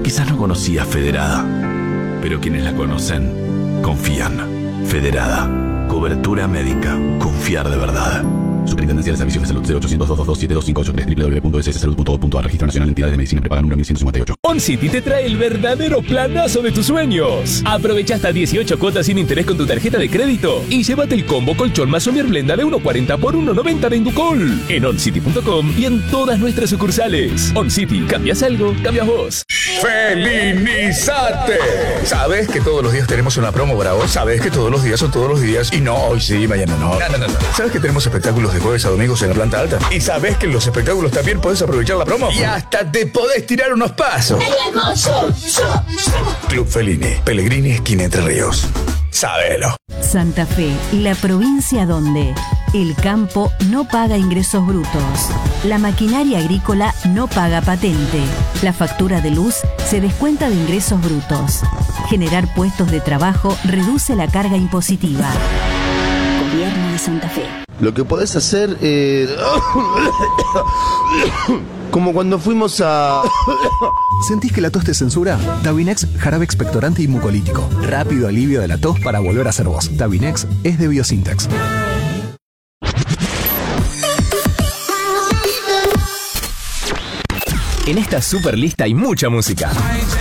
quizás no conocías Federada, pero quienes la conocen confían. Federada. Cobertura médica. Confiar de verdad. Superintendencia de Servicios de Salud 0800-222-7258 www.sssalud.gov.ar. Registro Nacional de Entidades de Medicina Prepaga número 1158. OnCity te trae el verdadero planazo de tus sueños. Aprovecha hasta 18 cuotas sin interés con tu tarjeta de crédito y llévate el combo colchón más Somier Blenda de 1.40 por 1.90 de Inducol en oncity.com y en todas nuestras sucursales. OnCity, cambias algo, cambias vos. ¡Felinizate! ¿Sabes que todos los días tenemos una promo para vos? ¿Sabes que todos los días son todos los días? Y no, hoy sí, mañana no. No. ¿Sabes que tenemos espectáculos de jueves a domingos en la planta alta? ¿Y sabes que en los espectáculos también podés aprovechar la promo? Y hasta te podés tirar unos pasos. Club Fellini, Pellegrini, esquina Entre Ríos. Sábelo. Santa Fe, la provincia donde el campo no paga ingresos brutos, la maquinaria agrícola no paga patente, la factura de luz se descuenta de ingresos brutos. Generar puestos de trabajo reduce la carga impositiva. Gobierno de Santa Fe. Lo que podés hacer como cuando fuimos a... ¿Sentís que la tos te censura? Davinex, jarabe expectorante y mucolítico. Rápido alivio de la tos para volver a ser vos. Davinex es de Biosintex. En esta super lista hay mucha música.